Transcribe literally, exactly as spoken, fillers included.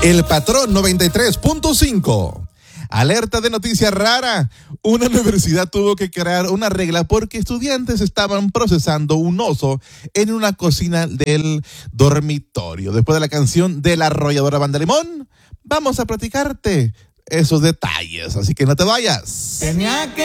El Patrón noventa y tres punto cinco. Alerta de noticia rara. Una universidad tuvo que crear una regla porque estudiantes estaban procesando un oso en una cocina del dormitorio. Después de la canción de la arrolladora Banda Limón, vamos a platicarte esos detalles, así que no te vayas. Tenía que